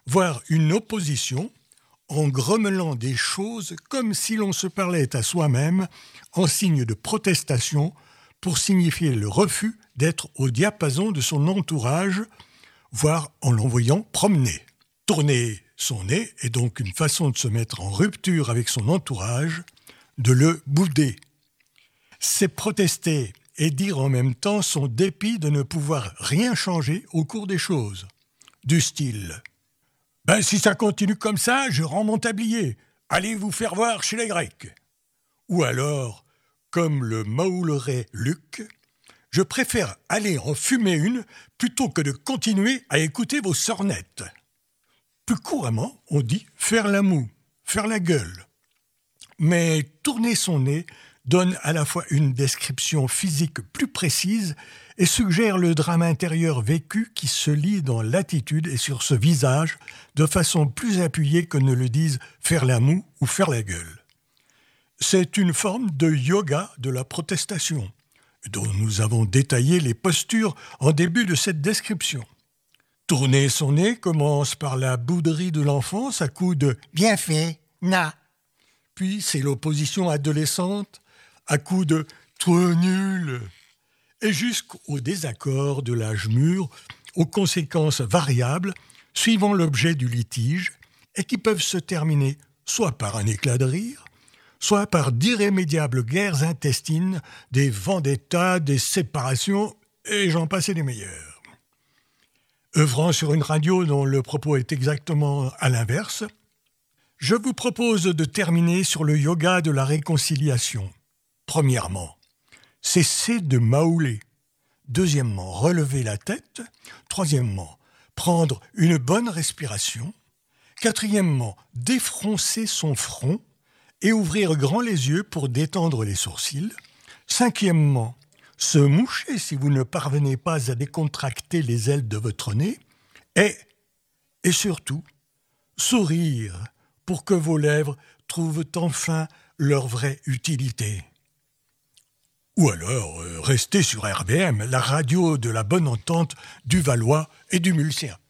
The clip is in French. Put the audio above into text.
voire une opposition, en grommelant des choses comme si l'on se parlait à soi-même en signe de protestation pour signifier le refus d'être au diapason de son entourage, voire en l'envoyant promener. Tourner son nez est donc une façon de se mettre en rupture avec son entourage, de le bouder. C'est protester et dire en même temps son dépit de ne pouvoir rien changer au cours des choses. Du style « si ça continue comme ça, je rends mon tablier. Allez vous faire voir chez les Grecs. » Ou alors, comme le maoulerait Luc, « Je préfère aller en fumer une plutôt que de continuer à écouter vos sornettes. » Plus couramment, on dit « faire la moue », « faire la gueule ». Mais tourner son nez donne à la fois une description physique plus précise et suggère le drame intérieur vécu qui se lit dans l'attitude et sur ce visage de façon plus appuyée que ne le disent « faire la moue » ou « faire la gueule ». C'est une forme de yoga de la protestation, dont nous avons détaillé les postures en début de cette description. Tourner son nez commence par la bouderie de l'enfance à coups de « bien fait, na ». Puis c'est l'opposition adolescente à coups de « toi nul » et jusqu'au désaccord de l'âge mûr, aux conséquences variables suivant l'objet du litige et qui peuvent se terminer soit par un éclat de rire, soit par d'irrémédiables guerres intestines, des vendettas, des séparations, et j'en passe des meilleurs. Œuvrant sur une radio dont le propos est exactement à l'inverse, je vous propose de terminer sur le yoga de la réconciliation. Premièrement, cesser de maouler. Deuxièmement, relever la tête. Troisièmement, prendre une bonne respiration. Quatrièmement, défroncer son front et ouvrir grand les yeux pour détendre les sourcils. Cinquièmement, se moucher si vous ne parvenez pas à décontracter les ailes de votre nez. Et surtout, sourire pour que vos lèvres trouvent enfin leur vraie utilité. Ou alors, restez sur RVM, la radio de la bonne entente du Valois et du Mulcien.